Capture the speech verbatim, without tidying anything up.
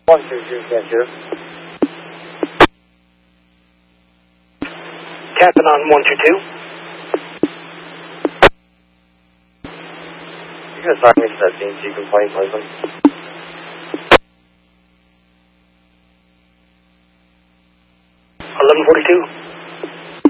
one two two, can't hear. Captain on one two two. You can assign me to that D and T complaint, please. eleven forty-two.